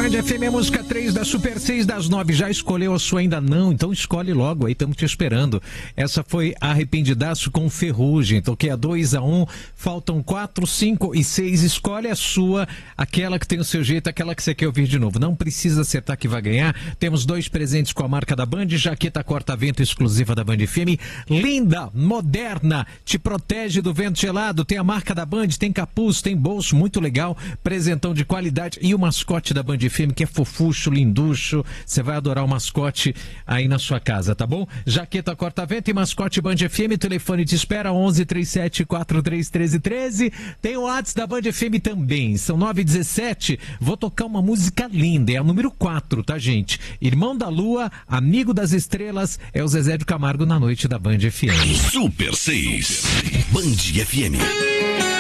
Band FM é música 3 da Super 6 das 9. Já escolheu a sua ainda não? Então escolhe logo aí, estamos te esperando. Essa foi Arrependidaço com Ferrugem. Toquei a 2-1, faltam 4, 5 e 6. Escolhe a sua, aquela que tem o seu jeito, aquela que você quer ouvir de novo. Não precisa acertar que vai ganhar. Temos 2 presentes com a marca da Band, jaqueta corta-vento exclusiva da Band FM. Linda, moderna, te protege do vento gelado. Tem a marca da Band, tem capuz, tem bolso, muito legal. Presentão de qualidade e o mascote da Band FM, que é fofucho, linducho. Você vai adorar o mascote aí na sua casa, tá bom? Jaqueta corta-vento e mascote Band FM. Telefone de espera 11 37 43 13 13. Tem o WhatsApp da Band FM também. São 9h17. Vou tocar uma música linda. É a número 4, tá, gente? Irmão da Lua, amigo das estrelas. É o Zezé de Camargo na noite da Band FM. Super 6. Band FM.